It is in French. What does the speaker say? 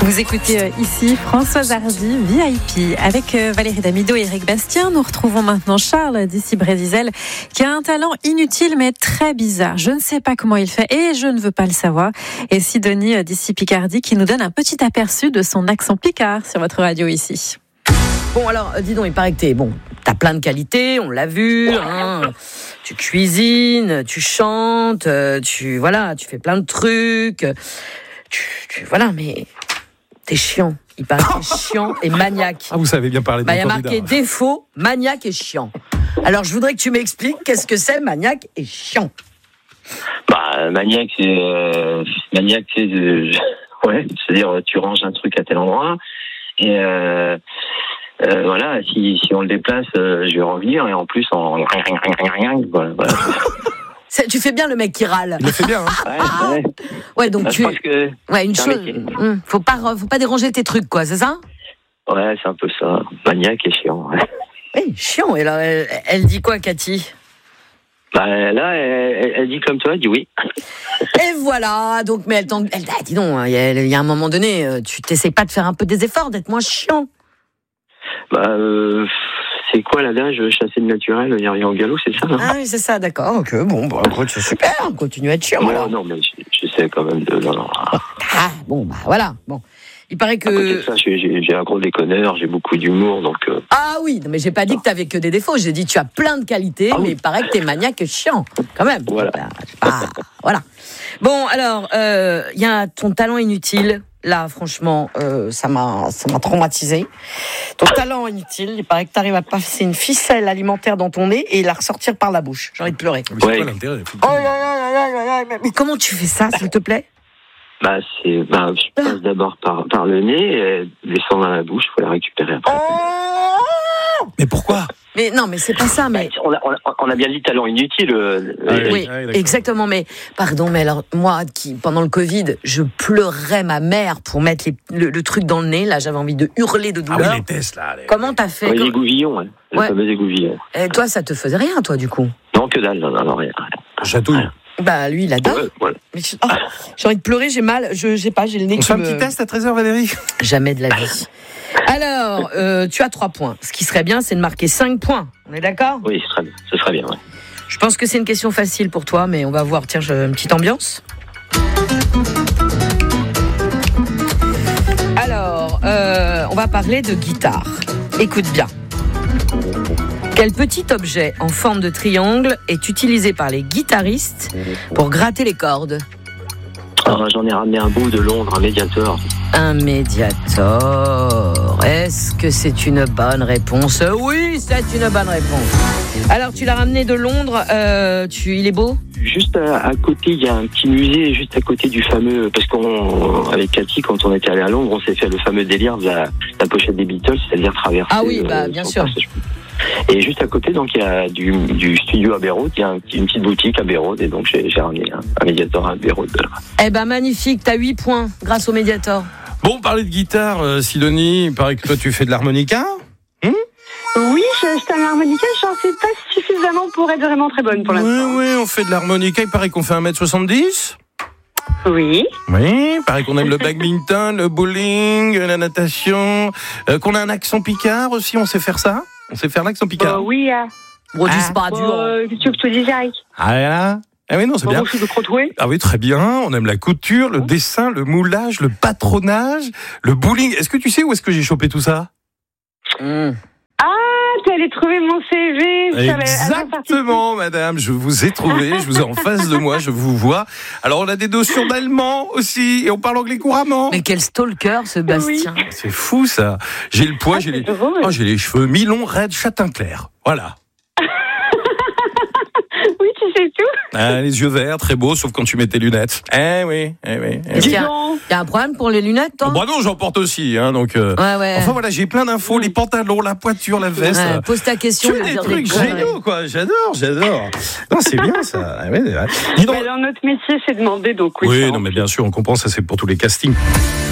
Vous écoutez ici Françoise Hardy, VIP, avec Valérie Damido et Eric Bastien. Nous retrouvons maintenant Charles d'ici Brésil, qui a un talent inutile mais très bizarre. Je ne sais pas comment il fait et je ne veux pas le savoir. Et Sidonie d'ici Picardie, qui nous donne un petit aperçu de son accent picard sur votre radio ici. Bon, alors, dis donc, il paraît que t'as plein de qualités, on l'a vu, hein. Tu cuisines, tu chantes, tu fais plein de trucs. Voilà, mais t'es chiant. Il paraît que t'es chiant et maniaque. Ah, vous savez bien parler de Il y a marqué défaut, maniaque et chiant. Alors, je voudrais que tu m'expliques qu'est-ce que c'est maniaque et chiant. Maniaque, c'est-à-dire tu ranges un truc à tel endroit et voilà, si on le déplace, je vais revenir et en plus voilà. Tu fais bien le mec qui râle. Il le fait bien, hein. Ouais, donc je pense que une chose, faut pas déranger tes trucs, quoi, c'est ça? Ouais, c'est un peu ça, maniaque et chiant. Ouais. Oui, chiant. Et là, elle dit quoi, Cathy? Là, elle dit comme toi, elle dit oui. Et voilà, donc, mais elle dis donc, il y a un moment donné, tu t'essayes pas de faire un peu des efforts, d'être moins chiant. C'est quoi l'adage, chasser le naturel, il revient au galop, c'est ça, hein? Ah oui, c'est ça, d'accord, ok, bon, écoute, c'est super, continue à être chiant. Non, mais j'essaie quand même de... Non. Ah, bon, voilà, bon. Il paraît que... À côté de ça, j'ai un gros déconneur, j'ai beaucoup d'humour, donc... Ah oui, mais j'ai pas dit que t'avais que des défauts, j'ai dit que tu as plein de qualités, mais il paraît que t'es maniaque et chiant, quand même. Voilà. Voilà. Bon, alors, il y a ton talent inutile. Là, franchement, ça m'a traumatisé. Ton talent inutile, il paraît que t'arrives à passer une ficelle alimentaire dans ton nez et la ressortir par la bouche. J'ai envie de pleurer. Mais c'est quoi l'intérêt? Mais comment tu fais ça, s'il te plaît? Je passe d'abord par le nez, et descend dans la bouche, il faut la récupérer après. Mais pourquoi? Mais non, mais c'est pas ça, mais... On a bien dit talent inutile. Oui, exactement, mais... Pardon, mais alors, moi, pendant le Covid, je pleurais ma mère pour mettre le truc dans le nez, là, j'avais envie de hurler de douleur. Ah oui, les tests, là. Comment t'as fait? Les égouvillons, hein. Le fameux égouvillon. Et toi, ça te faisait rien, toi, du coup? Non, que dalle, non, rien. Chatouille. Lui, il adore. Ouais, voilà. Mais j'ai envie de pleurer, j'ai mal, j'ai le nez On fait un petit test à 13h, Valérie? Jamais de la vie. Alors, tu as 3 points. Ce qui serait bien, c'est de marquer 5 points. On est d'accord? Oui, ce serait bien, ouais. Je pense que c'est une question facile pour toi, mais on va voir. Tiens, une petite ambiance. Alors, on va parler de guitare. Écoute bien. Quel petit objet en forme de triangle est utilisé par les guitaristes pour gratter les cordes? J'en ai ramené un bout de Londres, un Mediator. Un Mediator. Est-ce que c'est une bonne réponse? Oui, c'est une bonne réponse. Alors, tu l'as ramené de Londres. Il est beau? Juste à côté, il y a un petit musée, juste à côté du fameux... Parce avec Cathy, quand on était allé à Londres, on s'est fait le fameux délire de la pochette des Beatles, c'est-à-dire traverser... Ah oui, bien sûr. Passage. Et juste à côté, donc, il y a du studio Abbey Road, il y a une petite boutique à Abbey Road, et donc j'ai ramené un Mediator à Abbey Road. Eh ben, magnifique, t'as 8 points grâce au Mediator. Bon, parler de guitare, Sidonie, il paraît que toi tu fais de l'harmonica? Oui, j'achète un harmonica, j'en sais pas suffisamment pour être vraiment très bonne pour l'instant. Oui, on fait de l'harmonica, il paraît qu'on fait 1m70. Oui. Oui, il paraît qu'on aime le badminton, le bowling, la natation, qu'on a un accent picard aussi, on sait faire ça? On sait faire l'accent picard? Oui. Bon, dis pas dur. Qu'est-ce que je te dis, Eric? Ah oui, non, c'est bien. Je suis de Crotoué. Ah oui, très bien. On aime la couture, le dessin, le moulage, le patronage, le bowling. Est-ce que tu sais où est-ce que j'ai chopé tout ça? Tu allais trouver mon CV. Exactement, madame. Je vous ai trouvé. Je vous ai en face de moi. Je vous vois. Alors, on a des notions d'allemand aussi. Et on parle anglais couramment. Mais quel stalker, ce Bastien. Oui. C'est fou, ça. J'ai le poids, j'ai les cheveux mi-longs, raides, châtain clair. Voilà. Oui, tu sais tout. Les yeux verts, très beaux, sauf quand tu mets tes lunettes. Eh oui. Est-ce qu'il y a un problème pour les lunettes, toi? Bah non, j'en porte aussi, hein, donc. Ouais. Enfin voilà, j'ai plein d'infos, les pantalons, la poiture, la veste. Ouais, pose ta question. Tu as des trucs géniaux, quoi. J'adore. Non, c'est bien ça. Dis donc. Mais dans notre métier, c'est demandé, donc oui. Oui, non, mais bien sûr, on comprend, ça c'est pour tous les castings.